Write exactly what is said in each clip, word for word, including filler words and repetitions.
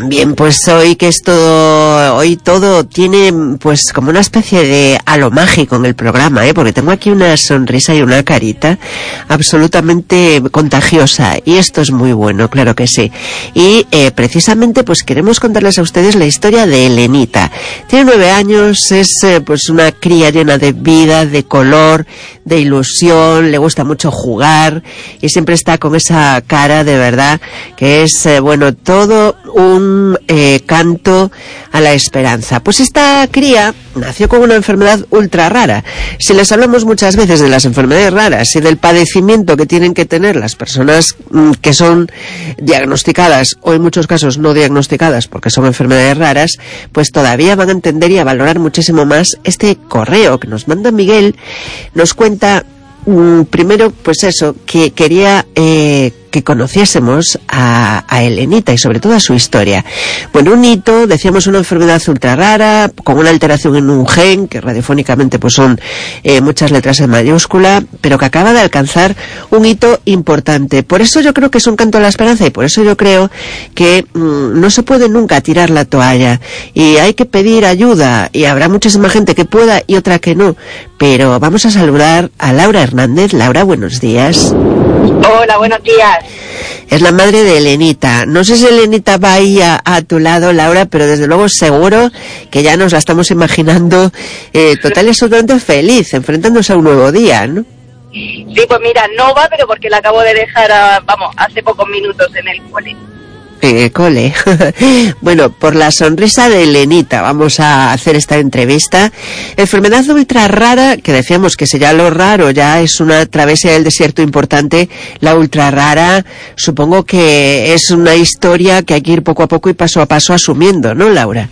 también pues hoy que es todo, hoy todo tiene pues como una especie de halo mágico en el programa, ¿eh? Porque tengo aquí una sonrisa y una carita absolutamente contagiosa y esto es muy bueno, claro que sí. Y eh, precisamente pues queremos contarles a ustedes la historia de Elenita. Tiene nueve años, es eh, pues una cría llena de vida, de color, de ilusión, le gusta mucho jugar y siempre está con esa cara de verdad que es eh, bueno, todo un eh, canto a la esperanza. Pues esta cría nació con una enfermedad ultra rara. Si les hablamos muchas veces de las enfermedades raras y del padecimiento que tienen que tener las personas mm, que son diagnosticadas o en muchos casos no diagnosticadas porque son enfermedades raras, pues todavía van a entender y a valorar muchísimo más este correo que nos manda Miguel. Nos cuenta mm, primero pues eso, que quería eh, que conociésemos a, a Elenita y sobre todo a su historia. Bueno, un hito, decíamos una enfermedad ultra rara, con una alteración en un gen, que radiofónicamente pues son eh, muchas letras en mayúscula, pero que acaba de alcanzar un hito importante. Por eso yo creo que es un canto a la esperanza y por eso yo creo que mmm, no se puede nunca tirar la toalla y hay que pedir ayuda y habrá muchísima gente que pueda y otra que no. Pero vamos a saludar a Laura Hernández. Laura, buenos días. Hola, buenos días. Es la madre de Elenita. No sé si Elenita va ahí a, a tu lado, Laura, pero desde luego seguro que ya nos la estamos imaginando eh, total y absolutamente feliz, enfrentándose a un nuevo día, ¿no? Sí, pues mira, no va, pero porque la acabo de dejar, a, vamos, hace pocos minutos en el cole. Eh, cole. Bueno, por la sonrisa de Elenita vamos a hacer esta entrevista. Enfermedad ultra rara, que decíamos que si ya lo raro ya es una travesía del desierto importante, la ultra rara supongo que es una historia que hay que ir poco a poco y paso a paso asumiendo, ¿no, Laura?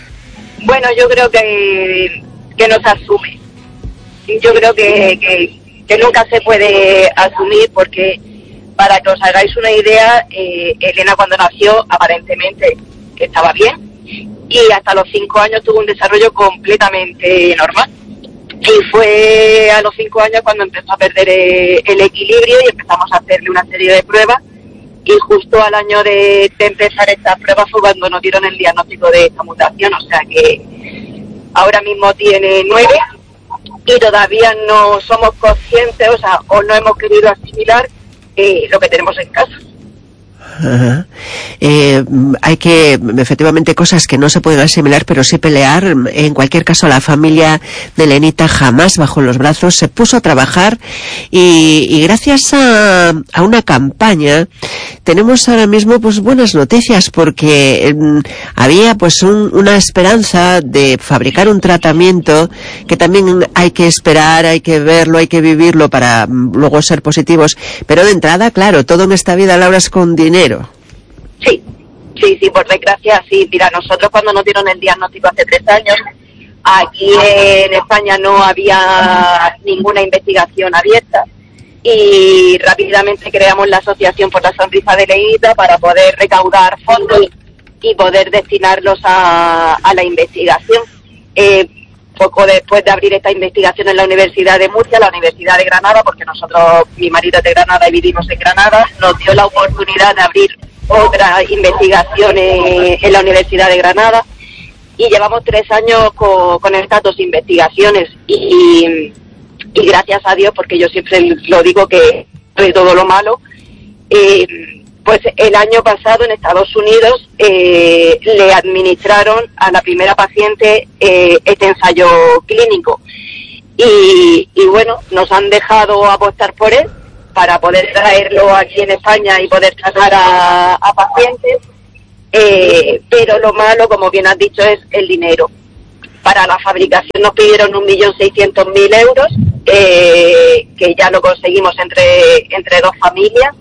Bueno, yo creo que, que no se asume. Yo creo que, que, que nunca se puede asumir porque... Para que os hagáis una idea, eh, Elena cuando nació aparentemente estaba bien y hasta los cinco años tuvo un desarrollo completamente normal. Y fue a los cinco años cuando empezó a perder eh, el equilibrio y empezamos a hacerle una serie de pruebas y justo al año de, de empezar estas pruebas fue cuando nos dieron el diagnóstico de esta mutación, o sea que ahora mismo tiene nueve y todavía no somos conscientes, o sea, o no hemos querido asimilar Eh, lo que tenemos en casa. Ajá. Eh, hay que, efectivamente, cosas que no se pueden asimilar, pero sí pelear. En cualquier caso, la familia de Elenita jamás bajó los brazos, se puso a trabajar y, y gracias a, a una campaña tenemos ahora mismo pues buenas noticias porque eh, había pues un, una esperanza de fabricar un tratamiento que también hay que esperar, hay que verlo, hay que vivirlo para luego ser positivos, pero de entrada, claro, todo en esta vida, Laura, es con dinero. Sí, sí, sí, por desgracia, sí. Mira, nosotros cuando nos dieron el diagnóstico hace tres años, aquí en España no había ninguna investigación abierta y rápidamente creamos la Asociación por la Sonrisa de Elenita para poder recaudar fondos y poder destinarlos a, a la investigación. Eh, poco después de abrir esta investigación en la Universidad de Murcia, la Universidad de Granada, porque nosotros, mi marido es de Granada y vivimos en Granada, nos dio la oportunidad de abrir otra investigación en, en la Universidad de Granada y llevamos tres años con, con estas dos investigaciones y, y gracias a Dios, porque yo siempre lo digo que de todo lo malo, eh, pues el año pasado en Estados Unidos eh, le administraron a la primera paciente eh, este ensayo clínico y, y bueno, nos han dejado apostar por él para poder traerlo aquí en España y poder tratar a, a pacientes, eh, pero lo malo, como bien has dicho, es el dinero. Para la fabricación nos pidieron un millón seiscientos mil euros, eh, que ya lo conseguimos entre, entre dos familias.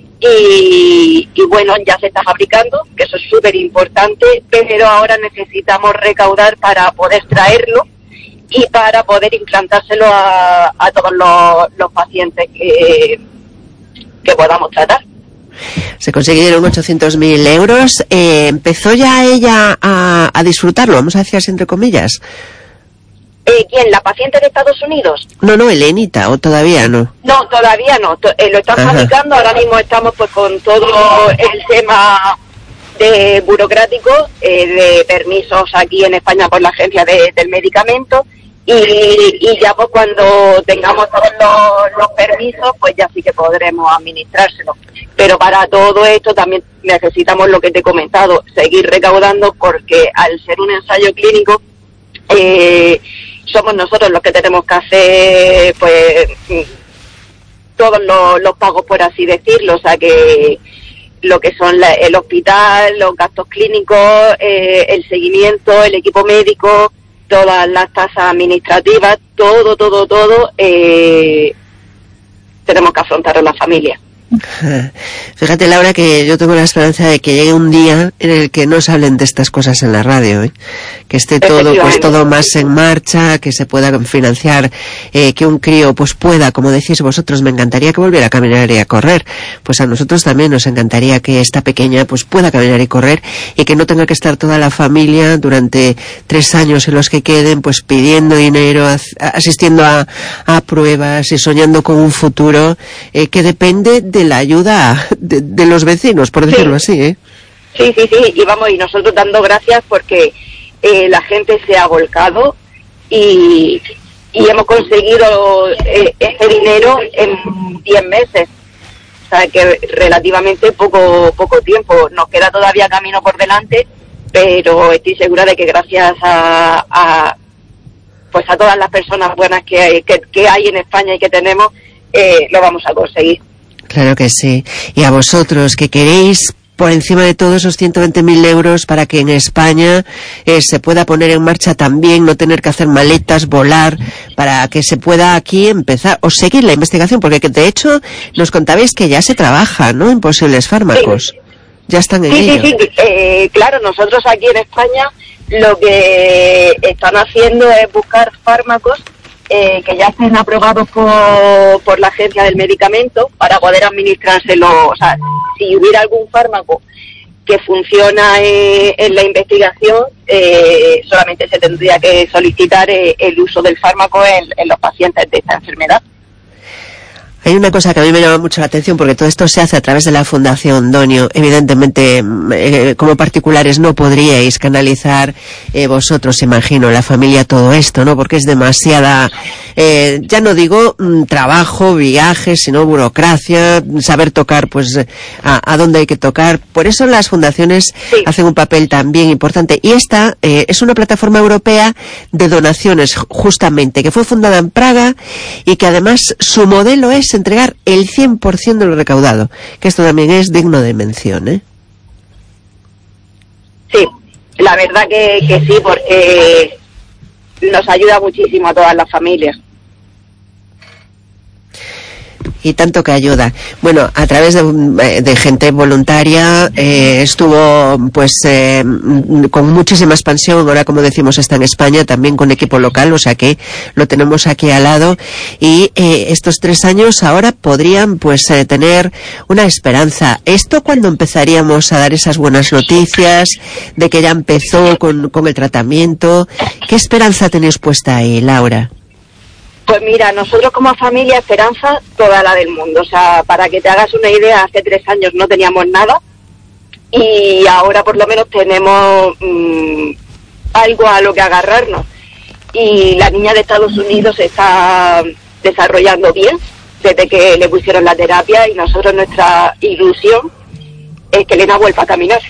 Y, y bueno, ya se está fabricando, que eso es súper importante, pero ahora necesitamos recaudar para poder traerlo y para poder implantárselo a, a todos los, los pacientes que, que podamos tratar. Se consiguieron ochocientos mil euros. Eh, ¿Empezó ya ella a, a disfrutarlo? Vamos a decir así entre comillas. Eh, ¿Quién? ¿La paciente de Estados Unidos? No, no, Elenita, ¿o todavía no? No, todavía no. To- eh, lo están Ajá. fabricando. Ahora mismo estamos pues con todo el tema de burocrático, eh, de permisos aquí en España por la agencia de, del medicamento, y, y ya pues cuando tengamos todos los, los permisos, pues ya sí que podremos administrárselo. Pero para todo esto también necesitamos lo que te he comentado, seguir recaudando, porque al ser un ensayo clínico, eh, somos nosotros los que tenemos que hacer pues todos los, los pagos, por así decirlo, o sea que lo que son la, el hospital, los gastos clínicos, eh, el seguimiento, el equipo médico, todas las tasas administrativas, todo, todo, todo, eh, tenemos que afrontar a la familia. Fíjate, Laura, que yo tengo la esperanza de que llegue un día en el que no se hablen de estas cosas en la radio, ¿eh? Que esté todo, pues todo más en marcha, que se pueda financiar, eh, que un crío pues pueda, como decís vosotros, me encantaría que volviera a caminar y a correr, pues a nosotros también nos encantaría que esta pequeña pues pueda caminar y correr, y que no tenga que estar toda la familia durante tres años en los que queden pues pidiendo dinero, asistiendo a, a pruebas y soñando con un futuro eh, que depende de de la ayuda de, de los vecinos, por decirlo sí. así, ¿eh? Sí, sí, sí, y vamos, y nosotros dando gracias porque eh, la gente se ha volcado y, y hemos conseguido eh, ese dinero en diez meses, o sea que relativamente poco poco tiempo, nos queda todavía camino por delante, pero estoy segura de que gracias a, a pues a todas las personas buenas que hay, que, que hay en España y que tenemos, eh, lo vamos a conseguir. Claro que sí. Y a vosotros que queréis por encima de todo esos ciento veinte mil euros para que en España eh, se pueda poner en marcha también, no tener que hacer maletas, volar, para que se pueda aquí empezar o seguir la investigación, porque de hecho nos contabais que ya se trabaja, ¿no?, en posibles fármacos. Sí. Ya están en sí, ello. Sí, sí, eh, claro, nosotros aquí en España lo que están haciendo es buscar fármacos Eh, que ya estén aprobados por, por la agencia del medicamento para poder administrárselo. O sea, si hubiera algún fármaco que funciona eh, en la investigación, eh, solamente se tendría que solicitar eh, el uso del fármaco en, en los pacientes de esta enfermedad. Hay una cosa que a mí me llama mucho la atención, porque todo esto se hace a través de la Fundación Donio. Evidentemente, eh, como particulares no podríais canalizar eh, vosotros, imagino, la familia, todo esto, ¿no? Porque es demasiada, eh, ya no digo mm, trabajo, viajes, sino burocracia, saber tocar, pues, a, a dónde hay que tocar. Por eso las fundaciones sí. hacen un papel también importante. Y esta eh, es una plataforma europea de donaciones, justamente, que fue fundada en Praga y que además su modelo es entregar el cien por ciento de lo recaudado, que esto también es digno de mención, ¿eh? Sí, la verdad que, que sí, porque nos ayuda muchísimo a todas las familias. Y tanto que ayuda. Bueno, a través de, de gente voluntaria eh, estuvo pues eh, con muchísima expansión. Ahora, como decimos, está en España también con equipo local, o sea que lo tenemos aquí al lado. Y eh, estos tres años ahora podrían pues eh, tener una esperanza. ¿Esto cuándo empezaríamos a dar esas buenas noticias de que ya empezó con, con el tratamiento? ¿Qué esperanza tenéis puesta ahí, Laura? Pues mira, nosotros como familia, esperanza toda la del mundo. O sea, para que te hagas una idea, hace tres años no teníamos nada y ahora por lo menos tenemos mmm, algo a lo que agarrarnos. Y la niña de Estados Unidos se está desarrollando bien desde que le pusieron la terapia, y nosotros, nuestra ilusión es que Elena vuelva a caminar.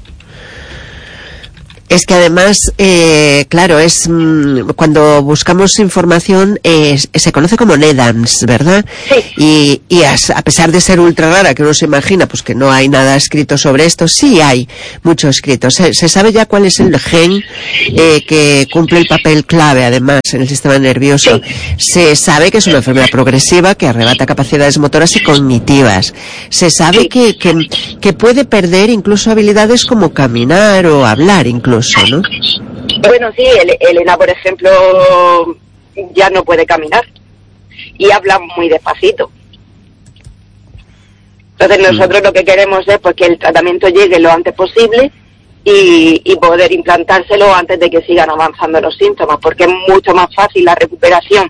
Es que además, eh, claro, es mmm, cuando buscamos información eh, se conoce como NEDAMS, ¿verdad? Sí. Y, y a, a pesar de ser ultra rara, que uno se imagina pues que no hay nada escrito sobre esto, sí hay mucho escrito. Se, se sabe ya cuál es el gen eh, que cumple el papel clave, además, en el sistema nervioso. Sí. Se sabe que es una enfermedad progresiva que arrebata capacidades motoras y cognitivas. Se sabe sí. que, que, que puede perder incluso habilidades como caminar o hablar, incluso. ¿No? Bueno, sí, Elena, por ejemplo, ya no puede caminar y habla muy despacito. Entonces nosotros mm. lo que queremos es pues que el tratamiento llegue lo antes posible y, y poder implantárselo antes de que sigan avanzando los síntomas, porque es mucho más fácil la recuperación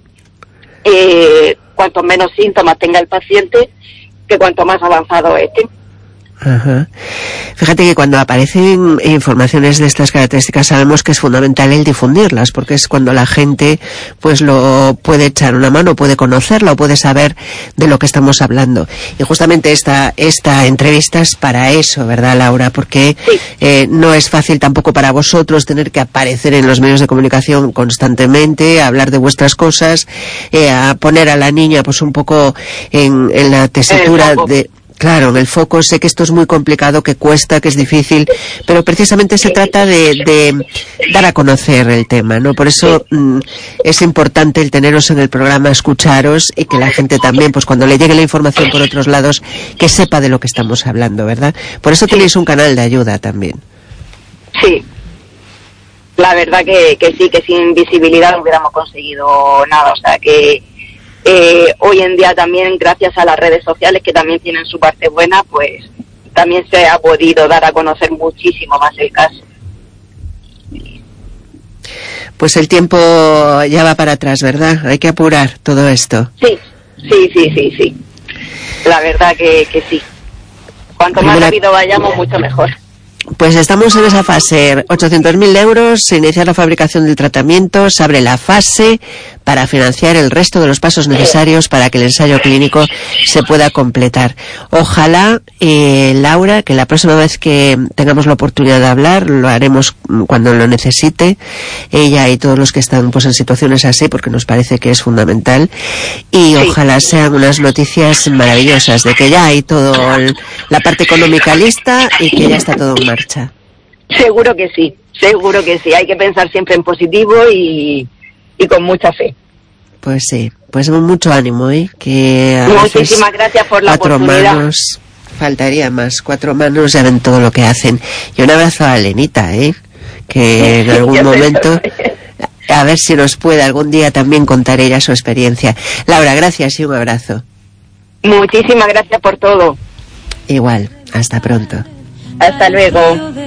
eh, cuanto menos síntomas tenga el paciente que cuanto más avanzado esté. Ajá. Fíjate que cuando aparecen informaciones de estas características sabemos que es fundamental el difundirlas, porque es cuando la gente pues lo puede echar una mano, puede conocerla o puede saber de lo que estamos hablando. Y justamente esta esta entrevista es para eso, ¿verdad, Laura? Porque sí. eh, no es fácil tampoco para vosotros tener que aparecer en los medios de comunicación constantemente, a hablar de vuestras cosas, eh, a poner a la niña pues un poco en, en la tesitura de... Claro, en el foco. Sé que esto es muy complicado, que cuesta, que es difícil, pero precisamente se trata de, de dar a conocer el tema, ¿no? Por eso mm, es importante el teneros en el programa, escucharos y que la gente también, pues cuando le llegue la información por otros lados, que sepa de lo que estamos hablando, ¿verdad? Por eso tenéis un canal de ayuda también. Sí, la verdad que, que sí, que sin visibilidad no hubiéramos conseguido nada, o sea que... Eh, hoy en día también, gracias a las redes sociales, que también tienen su parte buena, pues también se ha podido dar a conocer muchísimo más el caso. Pues el tiempo ya va para atrás, ¿verdad? Hay que apurar todo esto. Sí, sí, sí, sí, sí. La verdad que, que sí. Cuanto más Primera... rápido vayamos, mucho mejor. Pues estamos en esa fase, ochocientos mil euros, se inicia la fabricación del tratamiento, se abre la fase para financiar el resto de los pasos necesarios para que el ensayo clínico se pueda completar. Ojalá, eh, Laura, que la próxima vez que tengamos la oportunidad de hablar, lo haremos cuando lo necesite, ella y todos los que están pues en situaciones así, porque nos parece que es fundamental, y sí. Ojalá sean unas noticias maravillosas de que ya hay todo el, la parte económica lista y que ya está todo en marcha. Seguro que sí, seguro que sí. Hay que pensar siempre en positivo y, y con mucha fe. Pues sí, pues mucho ánimo, ¿eh? Que a Muchísimas gracias por la cuatro oportunidad. Manos, faltaría más, cuatro manos ya ven todo lo que hacen. Y un abrazo a Elenita, ¿eh? Que en algún momento, a ver si nos puede algún día también contar ella su experiencia. Laura, gracias y un abrazo. Muchísimas gracias por todo. Igual, hasta pronto. Hasta luego.